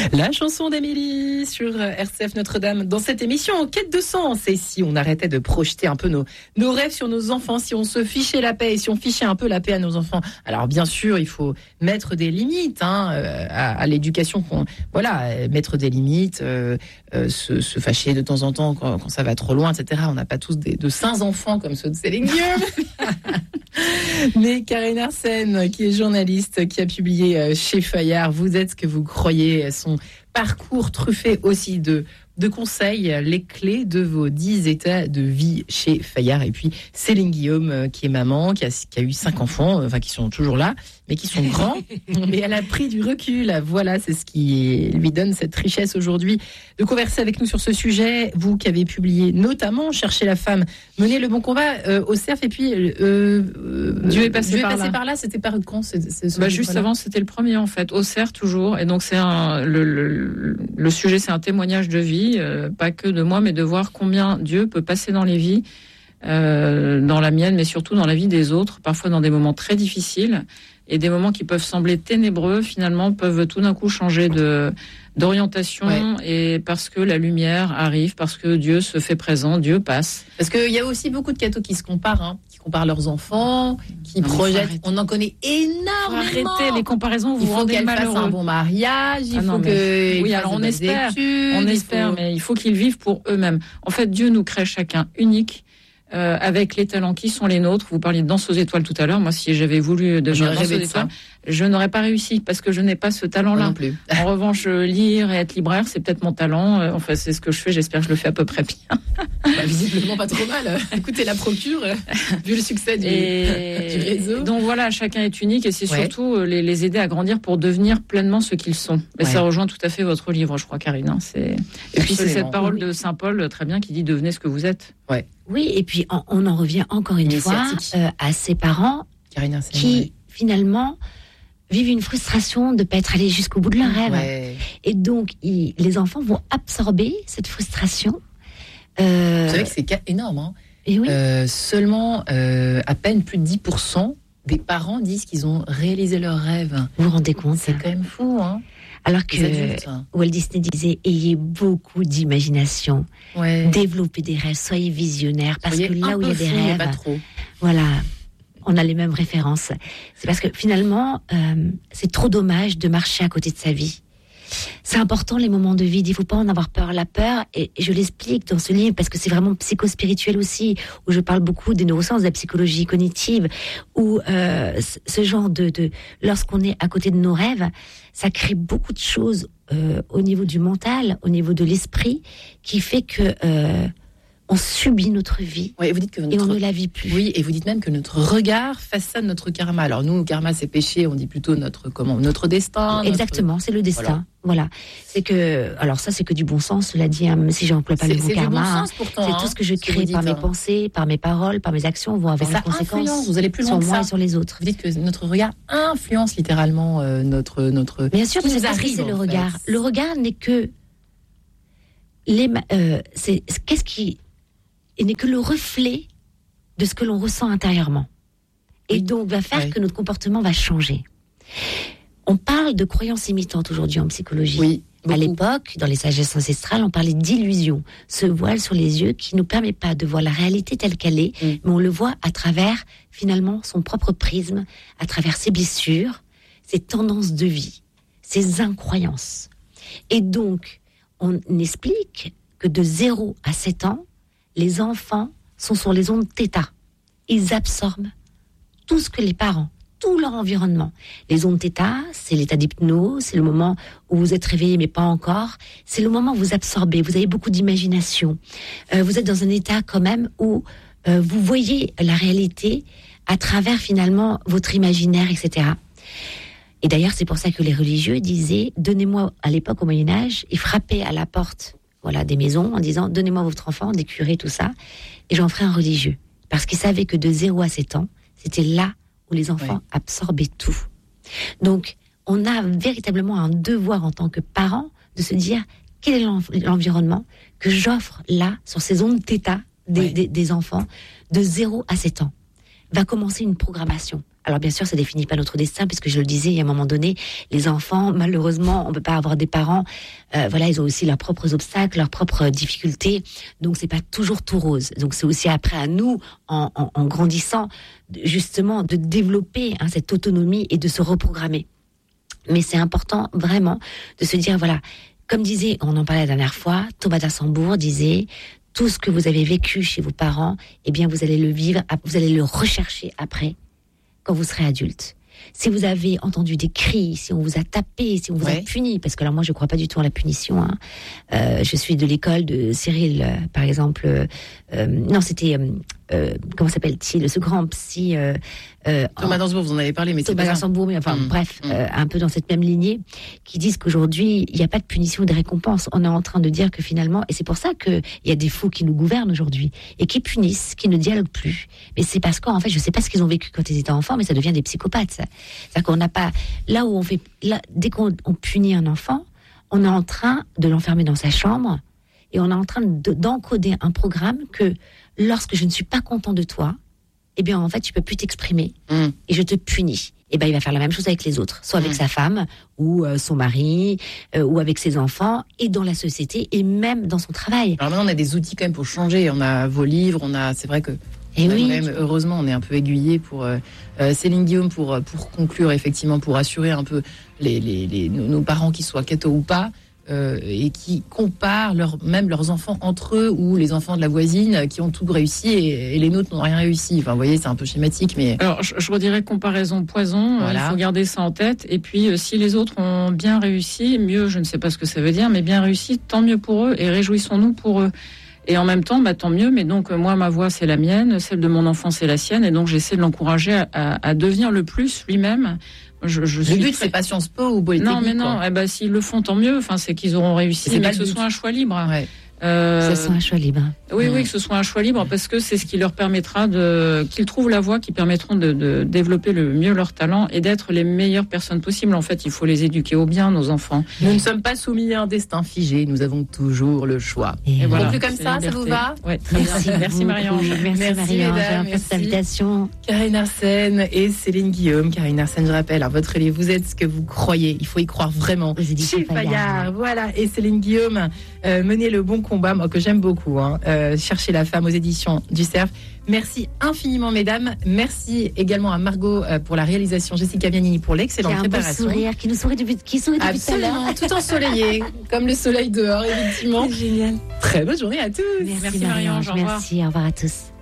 La chanson d'Émilie sur RCF Notre-Dame dans cette émission en quête de sens. Et si on arrêtait de projeter un peu nos rêves sur nos enfants, si on se fichait la paix et si on fichait un peu la paix à nos enfants. Alors bien sûr, il faut mettre des limites à l'éducation. Mettre des limites, se fâcher de temps en temps quand ça va trop loin, etc. On n'a pas tous de saints enfants comme ceux de Céline Guillaume. Mais Karine Arsène, qui est journaliste, qui a publié chez Fayard, vous êtes ce que vous croyez, son parcours truffé aussi de conseils, les clés de vos 10 états de vie chez Fayard. Et puis Céline Guillaume, qui est maman, qui a eu 5 enfants, qui sont toujours là, mais qui sont grands. Mais elle a pris du recul. Voilà, c'est ce qui lui donne cette richesse aujourd'hui de converser avec nous sur ce sujet. Vous qui avez publié notamment Chercher la femme, mener le bon combat au CERF. Et puis Dieu est passé par là. C'était par quand juste avant, c'était le premier en fait, au CERF toujours. Et donc c'est le sujet, c'est un témoignage de vie, pas que de moi, mais de voir combien Dieu peut passer dans les vies, dans la mienne, mais surtout dans la vie des autres, parfois dans des moments très difficiles. Et des moments qui peuvent sembler ténébreux, finalement, peuvent tout d'un coup changer d'orientation, et parce que la lumière arrive, parce que Dieu se fait présent, Dieu passe. Parce qu'il y a aussi beaucoup de cathos qui se comparent, qui comparent leurs enfants, qui projettent. On en connaît énormément. Arrêtez les comparaisons, vous rendez malheureux. Il faut qu'elle fasse un bon mariage, on espère, mais il faut qu'ils vivent pour eux-mêmes. En fait, Dieu nous crée chacun unique. Avec les talents qui sont les nôtres. Vous parliez de danse aux étoiles tout à l'heure. Moi, si j'avais voulu devenir danse aux étoiles, je n'aurais pas réussi parce que je n'ai pas ce talent-là. Non plus. En revanche, lire et être libraire, c'est peut-être mon talent. C'est ce que je fais. J'espère que je le fais à peu près bien. Visiblement pas trop mal. Écoutez la procure, vu le succès du réseau. Donc voilà, chacun est unique et c'est surtout les aider à grandir pour devenir pleinement ce qu'ils sont. Et ça rejoint tout à fait votre livre, je crois, Karine. Et puis c'est cette parole de Saint Paul, très bien, qui dit « Devenez ce que vous êtes ». Oui, et puis on en revient encore une fois à ces parents qui finalement vivent une frustration de ne pas être allés jusqu'au bout de leur rêve. Et donc, les enfants vont absorber cette frustration. Vous savez que c'est énorme. Et oui. Seulement, à peine plus de 10% des parents disent qu'ils ont réalisé leur rêve. Vous vous rendez compte? C'est quand même fou, Alors que Walt Disney disait, ayez beaucoup d'imagination, développez des rêves, soyez visionnaires, parce que là où il y a des rêves, pas trop. Voilà, on a les mêmes références. C'est parce que finalement, c'est trop dommage de marcher à côté de sa vie. C'est important les moments de vide, il ne faut pas en avoir peur. La peur, et je l'explique dans ce livre parce que c'est vraiment psychospirituel aussi, où je parle beaucoup des neurosciences, de la psychologie cognitive, où ce genre lorsqu'on est à côté de nos rêves, ça crée beaucoup de choses au niveau du mental, au niveau de l'esprit, qui fait que on subit notre vie vous dites que et on ne la vit plus. Oui, et vous dites même que notre regard façonne notre karma. Alors nous, karma c'est péché, on dit plutôt notre destin. Exactement, c'est le destin. Voilà. C'est que, alors ça c'est que du bon sens, cela dit, même si j'emploie pas le mot karma. C'est du bon sens pourtant. C'est tout ce que je crée par mes pensées, par mes paroles, par mes actions, vont avoir des conséquences. Vous allez plus loin sur moi et sur les autres. Vous dites que notre regard influence littéralement notre. Bien sûr, c'est parce que c'est le regard. Le regard n'est que n'est que le reflet de ce que l'on ressent intérieurement. Et donc, va faire que notre comportement va changer. On parle de croyances imitantes aujourd'hui en psychologie. Oui, à l'époque, dans les sagesses ancestrales, on parlait d'illusion. Ce voile sur les yeux qui ne nous permet pas de voir la réalité telle qu'elle est, mais on le voit à travers, finalement, son propre prisme, à travers ses blessures, ses tendances de vie, ses incroyances. Et donc, on explique que de 0 à 7 ans, les enfants sont sur les ondes θ. Ils absorbent tout ce que les parents, tout leur environnement. Les ondes θ, c'est l'état d'hypnose, c'est le moment où vous êtes réveillé mais pas encore. C'est le moment où vous absorbez, vous avez beaucoup d'imagination. Vous êtes dans un état quand même où vous voyez la réalité à travers finalement votre imaginaire, etc. Et d'ailleurs, c'est pour ça que les religieux disaient, donnez-moi, à l'époque au Moyen-Âge, ils frappaient à la porte des maisons en disant, donnez-moi votre enfant, des curés, tout ça, et j'en ferai un religieux. Parce qu'ils savaient que de 0 à 7 ans, c'était là où les enfants absorbaient tout. Donc, on a véritablement un devoir en tant que parents de se dire, quel est l'environnement que j'offre là, sur ces ondes θ des enfants, de 0 à 7 ans. Va commencer une programmation Alors bien sûr, ça définit pas notre destin, puisque je le disais, il y a un moment donné, les enfants, malheureusement, on peut pas avoir des parents. Voilà, ils ont aussi leurs propres obstacles, leurs propres difficultés. Donc c'est pas toujours tout rose. Donc c'est aussi après à nous, en grandissant, justement, de développer cette autonomie et de se reprogrammer. Mais c'est important vraiment de se dire, voilà, comme disait, on en parlait la dernière fois, Thomas d'Assembourg disait, tout ce que vous avez vécu chez vos parents, eh bien vous allez le vivre, vous allez le rechercher après, quand vous serez adulte. Si vous avez entendu des cris, si on vous a tapé, si on vous a puni, parce que là moi je crois pas du tout en la punition. Je suis de l'école de Cyril, par exemple. Non, c'était comment s'appelle-t-il, ce grand psy. Thomas d'Assembourg, vous en avez parlé, mais Thomas d'Assembourg, mais enfin bref, un peu dans cette même lignée, qui disent qu'aujourd'hui il n'y a pas de punition ou de récompense. On est en train de dire que finalement, et c'est pour ça qu'il y a des fous qui nous gouvernent aujourd'hui et qui punissent, qui ne dialoguent plus. Mais c'est parce qu'en fait, je sais pas ce qu'ils ont vécu quand ils étaient enfants, mais ça devient des psychopathes. C'est-à-dire qu'on n'a pas là où on fait, là, dès qu'on punit un enfant, on est en train de l'enfermer dans sa chambre et on est en train d'encoder un programme que lorsque je ne suis pas content de toi, eh bien, en fait, tu peux plus t'exprimer et je te punis. Et ben, il va faire la même chose avec les autres, soit avec sa femme ou son mari ou avec ses enfants et dans la société et même dans son travail. Alors maintenant, on a des outils quand même pour changer. On a vos livres, c'est vrai que même, heureusement, on est un peu aiguillé pour Céline Guillaume pour conclure effectivement, pour assurer un peu nos parents qui soient cathos ou pas. Et qui comparent même leurs enfants entre eux ou les enfants de la voisine qui ont tout réussi et les nôtres n'ont rien réussi. Enfin, vous voyez, c'est un peu schématique, mais... Alors, je redirais comparaison poison. Voilà. Il faut garder ça en tête. Et puis, si les autres ont bien réussi, mieux, je ne sais pas ce que ça veut dire, mais bien réussi, tant mieux pour eux et réjouissons-nous pour eux. Et en même temps, tant mieux, mais donc moi, ma voix, c'est la mienne, celle de mon enfant, c'est la sienne, et donc j'essaie de l'encourager à devenir le plus lui-même. Le but, c'est pas Sciences Po ou Polytechnique. Non, mais non. S'ils le font, tant mieux. Enfin, c'est qu'ils auront réussi. Mais que ce soit un choix libre. Ouais. Que ce soit un choix libre. Oui, que ce soit un choix libre, parce que c'est ce qui leur permettra qu'ils trouvent la voie qui permettront de développer le mieux leur talent et d'être les meilleures personnes possibles. En fait, il faut les éduquer au bien, nos enfants. Nous ne sommes pas soumis à un destin figé. Nous avons toujours le choix. Et voilà. Plus comme ça, ça vous va? Ouais. Merci Marie-Ange. Merci Marie-Ange pour cette invitation. Karine Arsène et Céline Guillaume. Karine Arsène, je rappelle, votre livre, vous êtes ce que vous croyez. Il faut y croire vraiment. Chez Fayard. Voilà. Et Céline Guillaume, menez le bon combat, moi, que j'aime beaucoup. Chercher la femme aux éditions du Cerf. Merci infiniment, mesdames. Merci également à Margot pour la réalisation, Jessica Vianini pour l'excellente préparation. Beau sourire, qui sourit depuis tout à l'heure. Tout ensoleillé, comme le soleil dehors, effectivement. C'est génial. Très bonne journée à tous. Merci Marie-Ange. Merci, au revoir à tous.